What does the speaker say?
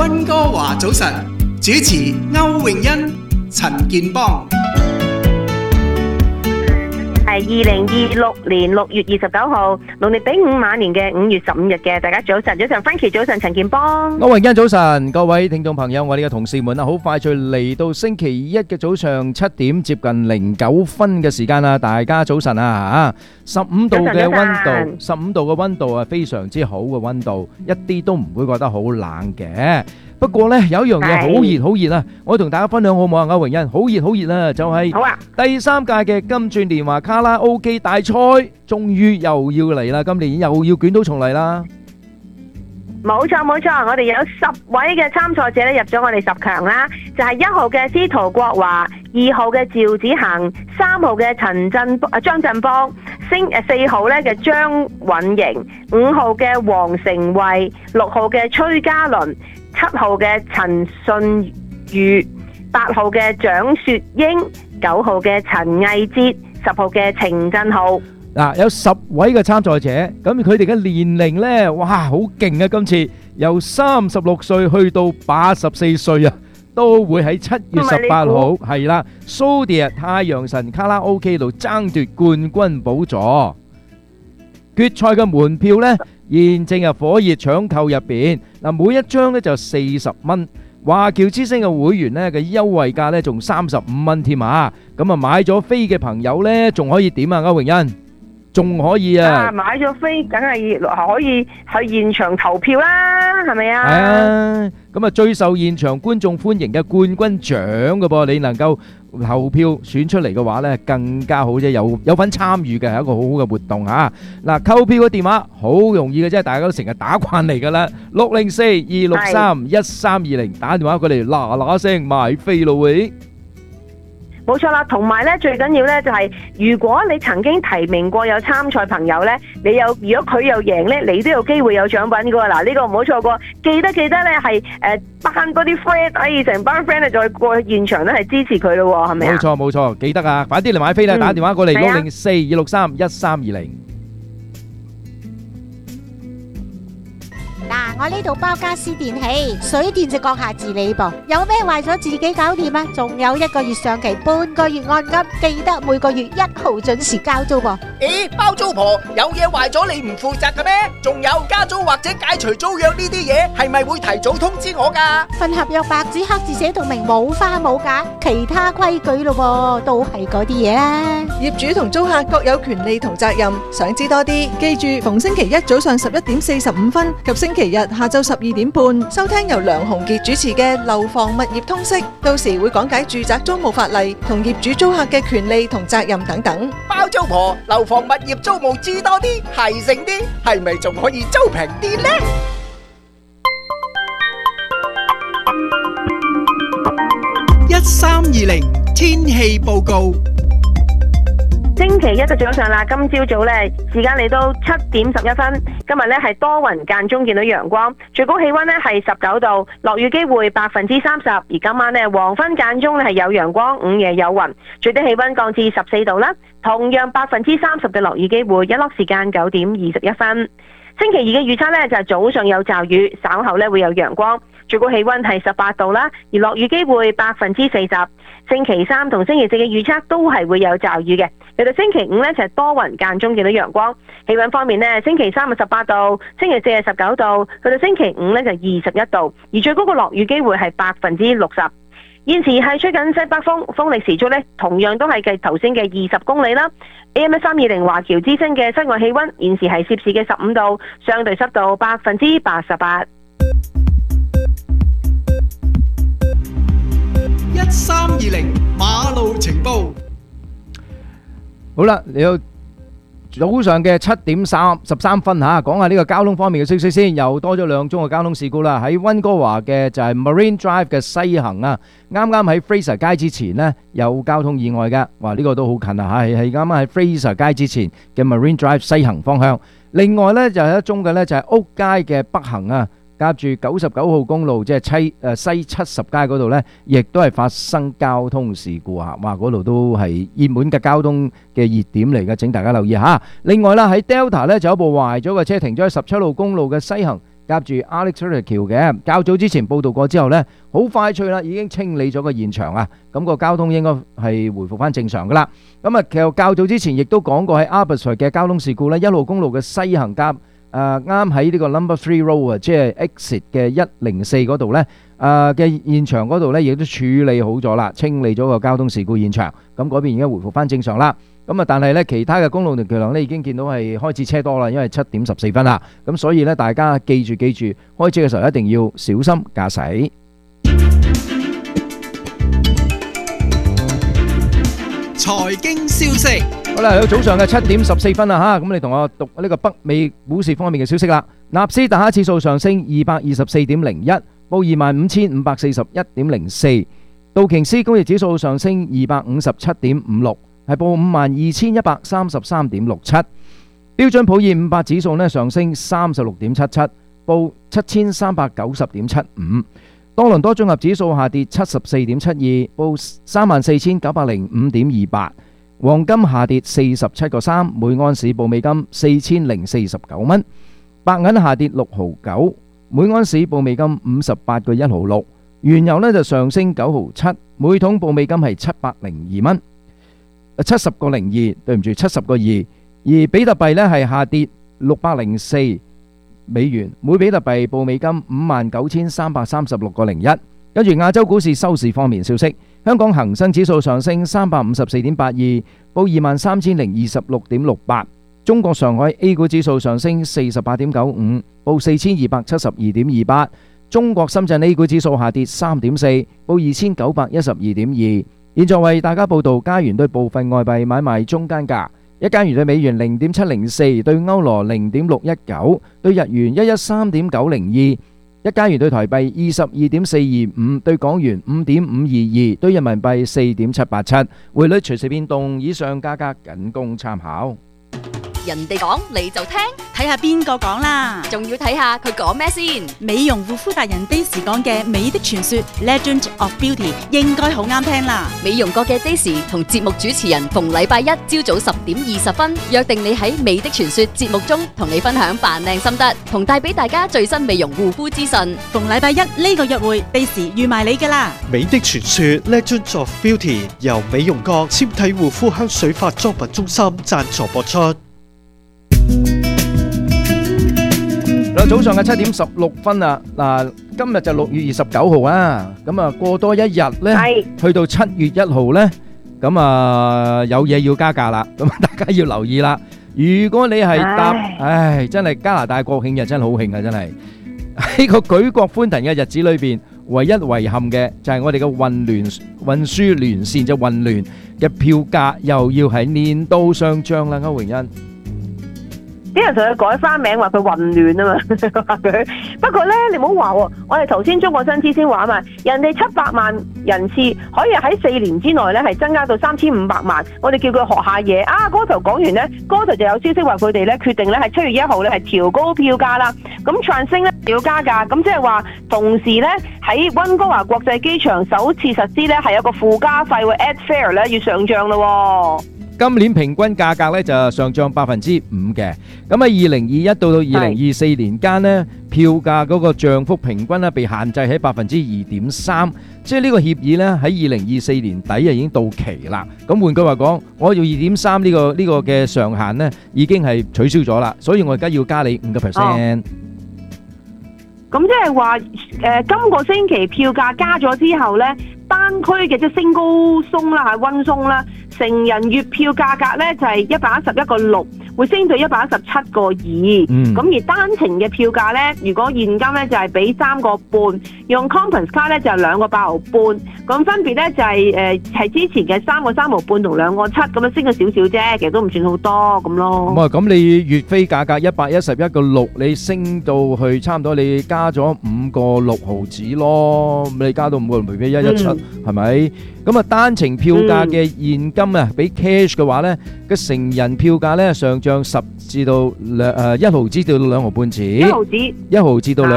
溫哥華早晨，主持歐詠欣、陳健邦。 係2026年6月29號，農曆丙午晚年嘅5月15日嘅，大家早晨，早晨 Frankie 早晨，陳健邦。 歐詠欣早晨，各位聽眾朋友，我哋嘅同事們啊，好快就嚟到星期一嘅早上7點接近09分嘅時間啦，大家早晨啊，15度嘅溫度，15度嘅溫度啊，非常之好嘅溫度，一啲都唔會覺得好冷嘅。不過呢，有一樣嘢好熱好熱啊！我同大家分享好唔好啊？歐詠欣，好熱好熱啊！就係第3屆嘅金鑽年華卡拉 OK 大賽，終於又要嚟啦！今年又要捲土重嚟啦！ 冇錯冇錯，我哋有10位嘅參賽者咧入咗我哋10強啦，就係1號嘅司徒國華，2號嘅趙子恒，3號嘅張振邦，4號咧嘅張允瑩，5號嘅黃成慧，6號嘅崔嘉倫，7號嘅陳信宇，8號嘅蔣雪英，9號嘅陳毅哲，10號嘅程振浩。 嗱，有10位嘅參賽者，咁佢哋嘅年齡呢，哇，好勁啊！今次由36歲去到84歲啊，都會喺7月18號係啦，蘇迪太陽神卡拉 OK 度爭奪冠軍寶座。決賽嘅門票呢，現正係火熱搶購入邊。嗱，每一張呢就40蚊。華僑之星嘅會員呢嘅優惠價呢仲35蚊添啊！咁啊買咗飛嘅朋友呢，仲可以點啊？歐詠欣？仲可以啊！ 買咗飛，梗係可以去現場投票啦，係咪啊？ 係啊！咁啊，最受現場觀眾歡迎嘅冠軍獎㗎噃，你能夠投票選出嚟嘅話咧，更加好啫，有份參與嘅係一個好好嘅活動嚇。嗱，購票嘅電話好容易嘅啫，大家都成日打慣嚟㗎啦，604-263-1320，打電話過嚟嗱嗱聲買飛咯會。 冇錯啦，同埋咧最緊要咧就係，如果你曾經提名過有參賽朋友咧，如果佢又贏咧，你都有機會有獎品噶喎。嗱，呢個唔好錯過，記得咧係班嗰啲 friend，成班 friend 再過現場咧係支持佢咯，係咪啊？ 冇錯，記得啊，快啲嚟買飛啦！打電話過嚟604-263-1320。 嗱，我呢度包家私電器，水電就閣下自理噃。有咩壞咗自己搞掂啊？仲有1個月上期，半個月按金，記得每個月1號準時交租噃。 咦，包租婆有嘢壞咗你唔負責嘅咩？仲有加租或者解除租約呢啲嘢，係咪會提早通知我㗎？ 份合約白紙黑字寫到明，冇花冇假，其他規矩咯，都係嗰啲嘢啦。 業主同租客各有權利同責任，想知多啲，記住逢星期一早上11點45分及星期日下晝12點半，收聽由梁鴻傑主持嘅《樓房物業通識》，到時會講解住宅租務法例同業主租客嘅權利同責任等等。 包租婆，樓房物業租務知多啲，係醒啲，係咪仲可以租平啲呢 ？1320天氣報告。 星期一嘅早上啦，今朝早咧時間嚟到7點11分，今日咧係多雲間中見到陽光，最高氣溫咧係19度，落雨機會30%，而今晚咧黃昏間中咧係有陽光，午夜有雲，最低氣溫降至14度啦，同樣30%嘅落雨機會，日落時間9點21分。星期二嘅預測咧就係早上有驟雨，稍後咧會有陽光，最高氣溫係18度啦，而落雨機會40%。星期三同星期四嘅預測都係會有驟雨嘅。嚟到星期五呢，就係多雲間中見到陽光。氣溫方面呢，星期三係18度，星期四係19度，去到星期五呢，就21度，而最高嘅落雨機會係60%。現時係吹緊西北風，風力時速呢同樣都係計頭先嘅20公里啦。AM 320華僑之聲嘅室外氣溫現時係攝氏嘅15度，相對濕度88%。 1320馬路情報。 好啦，嚟到早上嘅7點13分吓，講下呢個交通方面嘅消息先。又多咗2宗嘅交通事故啦，喺溫哥華嘅就係 Marine Drive 嘅西行啊，啱啱喺 Fraser 街之前呢有交通意外嘅，哇呢個都好近啊，係啱啱喺 Fraser 街之前嘅 Marine Drive 西行方向。另外呢就係一宗嘅呢就係屋街嘅北行啊，夾住99號公路，即係西70街嗰度呢，亦都係發生交通事故啊！哇，嗰度都係熱門嘅交通嘅熱點嚟嘅，請大家留意吓。另外啦，喺 Delta 呢就有部壞咗嘅車停咗喺17號公路嘅西行夾住 Alex Turner 橋嘅。較早之前報道過之後呢，好快脆啦，已經清理咗個現場啊，咁個交通應該係回復翻正常噶啦。咁啊，其實較早之前亦都講過喺 Abbotsford 嘅交通事故呢，1號公路嘅西行夾啱喺呢個 Number 3 Road 啊，即係 Exit 嘅104嗰度呢嘅現場嗰度呢，亦都處理好咗啦，清理咗個交通事故現場，咁嗰邊而家回復翻正常啦。咁啊，但係呢，其他嘅公路同橋梁呢已經見到係開始車多啦，因為7點14分啦。咁所以呢，大家記住開車嘅時候一定要小心駕駛。 財經消息， 好啦，嚟到早上嘅7點14分啦嚇，咁你同我讀呢個北美股市方面嘅消息啦。納斯達克指數上升224.01，報25,541.04。道瓊斯工業指數上升257.56，係報52,133.67。標準普爾500指數呢上升36.77，報7,390.75。多倫多綜合指數下跌74.72，報34,905.28。黃金下跌47.3，每盎司報美金4,049蚊。白銀下跌6毫9，每盎司報美金58.1毫6。原油呢就上升9毫7，每桶報美金係702蚊，70.02，對唔住70.2。而比特幣呢係下跌604美元，每比特幣報美金59,336.01。跟住亞洲股市收市方面消息，香港恒生指數上升354.82，報23,026.68。中國上海 A 股指數上升48.95，報4,272.28。中國深圳 A 股指數下跌3.4，報2,912.2。現在為大家報道加元對部分外幣買賣中間價。一加元對美元0.704，對歐羅0.619，對日元113.902，一加元對台幣22.425，對港元5.522，對人民幣4.787。匯率隨時變動，以上價格僅供參考。 人哋講你就聽， 睇下邊個講啦， 仲要睇下佢講咩先。 美容護膚達人 Daisy 講嘅美的傳說 Legend of Beauty 應該好啱聽啦。 美容國嘅 Daisy 同節目主持人逢禮拜一朝早10:20約定你喺美的傳說節目中同你分享扮靚心得，同帶俾大家最新美容護膚資訊。 逢禮拜一呢個約會 Daisy 預埋你㗎啦。 美的傳說 Legend of Beauty 由美容國纖體護膚香水化妝品中心贊助播出。 早上嘅7:16啊！嗱，今日就6月29號啊，咁啊過多一日呢，去到7月1號呢，咁啊有嘢要加價啦，咁大家要留意啦。如果你係搭，真係加拿大國慶日真係好慶啊！真係喺個舉國歡騰嘅日子裏邊，唯一遺憾嘅就係我哋嘅運輸聯線就運聯嘅票價又要喺年度上漲啦，歐榮欣。 啲人同佢改翻名，話佢混亂啊嘛，話佢。不過咧，你唔好話喎，我哋頭先中國新知先話啊嘛，人哋700萬人次可以喺4年之內咧係增加到3500萬，我哋叫佢學下嘢啊！嗰頭講完咧，嗰頭就有消息話佢哋咧決定咧係7月1號咧係調高票價啦。咁 Transing 咧要加價，咁即係話同時咧喺溫哥華國際機場首次實施咧係有個附加費喎 ，add fare 咧要上漲咯。 今年平均價格咧就上漲5%嘅，咁喺2021到2024年間呢，票價嗰個漲幅平均咧被限制喺2.3%，即係呢個協議咧喺2024年底已經到期啦。咁換句話講，我要2.3呢個嘅上限呢已經係取消咗啦，所以我而家要加你5%。 咁即係話今個星期票價加咗之後呢，單區嘅即係升高松啦，係溫松啦。成人月票價格咧就係111.6，會升到117.2。咁而單程嘅票價咧，如果現金咧就係俾3.5，用 Compass 卡咧就係2.8毫半。咁分別咧就係之前嘅3.3毫半同2.7，咁樣升咗少少啫，其實都唔算好多咁咯。 咁你月飛價格111.6，你升到去差唔多，你加咗5.6毫子咯。咁你加到5.6毫俾117，係咪？咁啊，單程票價嘅現金啊，俾 cash 嘅話咧，嘅成人票價咧上漲10至到1毫子到2毫半子，1毫至到2。